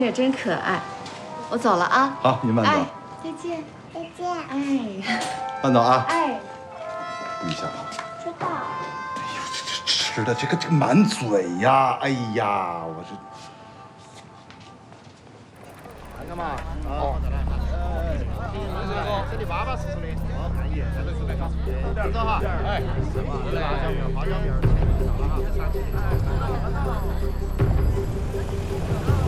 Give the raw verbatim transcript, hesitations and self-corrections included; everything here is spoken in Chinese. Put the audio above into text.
也真可爱。我走了啊。 好，您慢走。 哎，再见。 再见。 哎， 慢走啊。 哎， 注意下楼。 知道。 哎呦，这这吃的这个这个满嘴呀！哎呀，我这。 看看嘛，哦，这里巴巴适适的，好看一眼，这个是在搞，等着哈，哎，这个辣椒面、花椒面，到了哈，这三个。